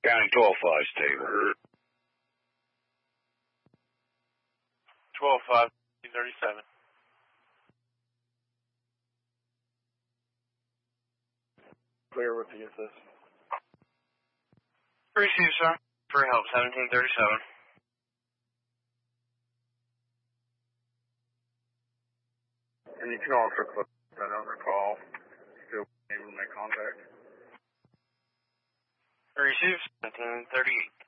County 12-5, stable. 12-5, 37. Clear with the assist. Receive, sir. For help, 1737. And you can also click that other call. Still able to make contact. Receive, 1738.